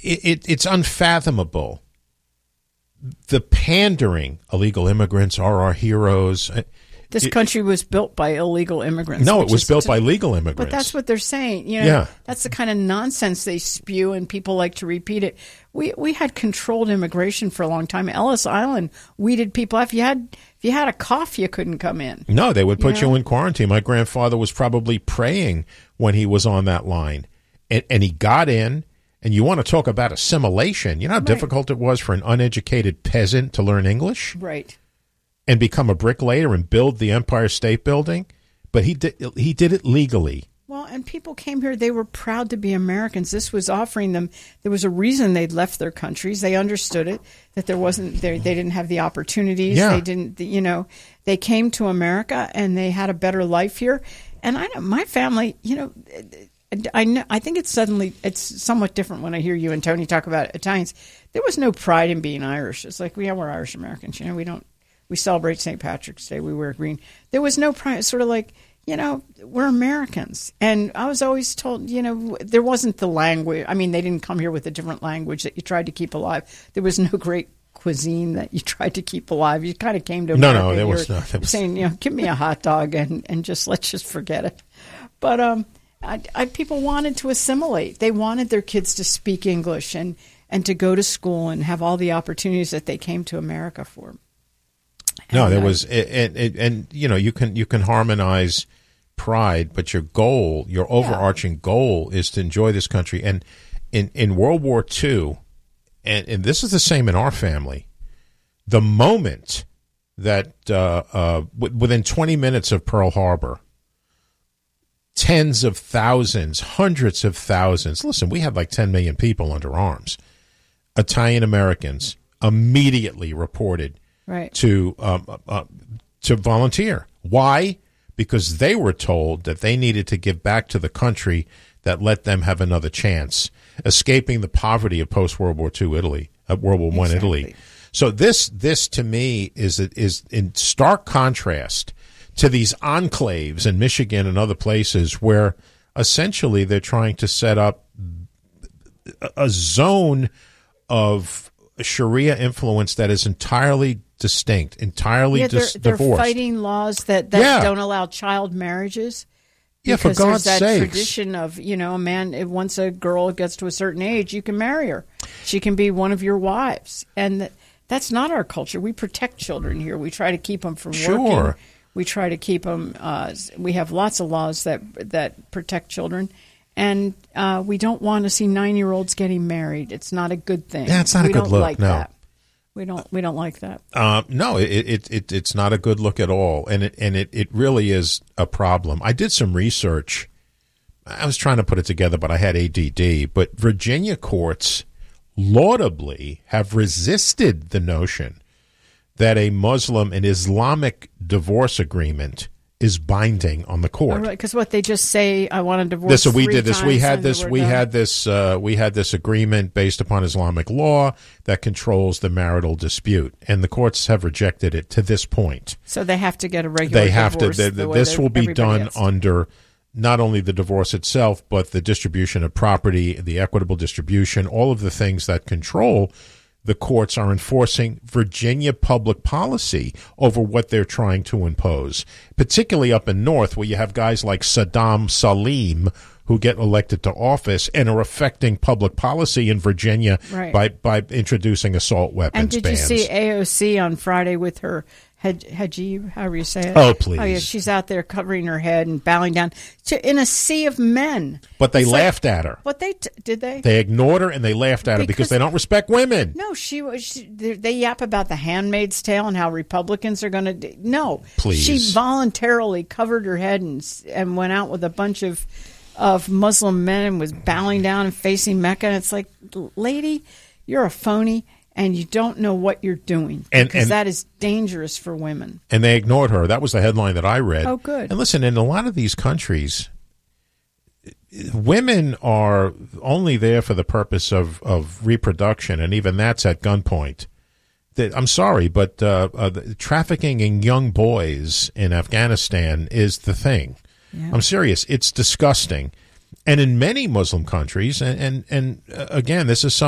it's unfathomable. The pandering, illegal immigrants are our heroes. This country was built by illegal immigrants. No, it was built by legal immigrants. But that's what they're saying. That's the kind of nonsense they spew, and people like to repeat it. We had controlled immigration for a long time. Ellis Island weeded people out. If you had a cough, you couldn't come in. No, they would put you in quarantine. My grandfather was probably praying when he was on that line, and he got in. And you want to talk about assimilation? You know how difficult it was for an uneducated peasant to learn English? Right. And become a bricklayer and build the Empire State Building? But he did it legally. Well, and people came here. They were proud to be Americans. This was offering them. There was a reason they'd left their countries. They understood it, that they didn't have the opportunities. Yeah. They didn't, they came to America and they had a better life here. And I know my family, I think it's somewhat different when I hear you and Tony talk about Italians. There was no pride in being Irish. It's like, we're Irish Americans. We celebrate St. Patrick's Day. We wear green. There was no pride. It's sort of like, we're Americans. And I was always told, there wasn't the language. I mean, they didn't come here with a different language that you tried to keep alive. There was no great cuisine that you tried to keep alive. You kind of came to America. No, there was not. Saying, give me a hot dog and let's just forget it. But, people wanted to assimilate. They wanted their kids to speak English and to go to school and have all the opportunities that they came to America for. No, there was, and you can harmonize pride, but your overarching goal is to enjoy this country. And in World War II, and this is the same in our family, the moment that within 20 minutes of Pearl Harbor, tens of thousands, hundreds of thousands. Listen, we had like 10 million people under arms. Italian Americans immediately reported to volunteer. Why? Because they were told that they needed to give back to the country that let them have another chance, escaping the poverty of post-World War II Italy, World War I Italy. So this to me is in stark contrast to these enclaves in Michigan and other places where essentially they're trying to set up a zone of Sharia influence that is entirely distinct, entirely divorced. They're fighting laws that don't allow child marriages. Yeah, for God's sake. There's that tradition of, a man, once a girl gets to a certain age, you can marry her. She can be one of your wives. And that's not our culture. We protect children here. We try to keep them from working. We try to keep them. We have lots of laws that protect children, and we don't want to see 9-year-olds getting married. It's not a good thing. Yeah, it's not a good look. Like no, that. We don't like that. No, it's not a good look at all, and it really is a problem. I did some research. I was trying to put it together, but I had ADD. But Virginia courts laudably have resisted the notion that a Muslim and Islamic divorce agreement is binding on the court. Because what they just say, I want to divorce. We did this. We had this agreement based upon Islamic law that controls the marital dispute, and the courts have rejected it to this point. So they have to get a regular. They have divorce to. This will be done under not only the divorce itself, but the distribution of property, the equitable distribution, all of the things that control. The courts are enforcing Virginia public policy over what they're trying to impose, particularly up in North, where you have guys like Saddam Salim who get elected to office and are affecting public policy in Virginia by introducing assault weapons bans. And did you see AOC on Friday with her hijab, however you say it? Oh, please. Oh, yeah, she's out there covering her head and bowing down in a sea of men. But they laughed at her. What did they? They ignored her and they laughed at her because they don't respect women. No, they yap about the Handmaid's Tale and how Republicans are going to. No, please. She voluntarily covered her head and went out with a bunch of Muslim men and was bowing down and facing Mecca. And it's like, lady, you're a phony. And you don't know what you're doing because that is dangerous for women. And they ignored her. That was the headline that I read. Oh, good. And listen, in a lot of these countries, women are only there for the purpose of reproduction, and even that's at gunpoint. I'm sorry, but trafficking in young boys in Afghanistan is the thing. Yeah. I'm serious. It's disgusting. And in many Muslim countries, and again, this is something